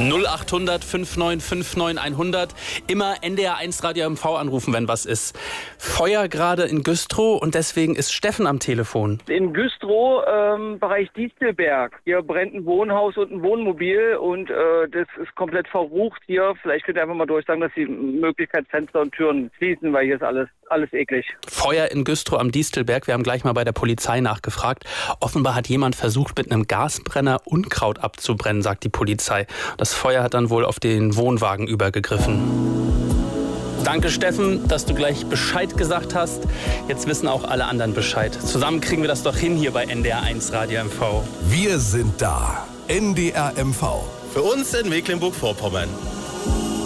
0800 5959 100. Immer NDR1 Radio MV anrufen, wenn was ist. Feuer gerade in Güstrow und deswegen ist Steffen am Telefon. In Güstrow, Bereich Distelberg. Hier brennt ein Wohnhaus und ein Wohnmobil und das ist komplett verrucht hier. Vielleicht könnt ihr einfach mal durchsagen, dass die Möglichkeit Fenster und Türen schließen, weil hier ist alles eklig. Feuer in Güstrow am Distelberg. Wir haben gleich mal bei der Polizei nachgefragt. Offenbar hat jemand versucht, mit einem Gasbrenner Unkraut abzubrennen, sagt die Polizei. Das Feuer hat dann wohl auf den Wohnwagen übergegriffen. Danke, Steffen, dass du gleich Bescheid gesagt hast. Jetzt wissen auch alle anderen Bescheid. Zusammen kriegen wir das doch hin hier bei NDR1 Radio MV. Wir sind da. NDR MV. Für uns in Mecklenburg-Vorpommern.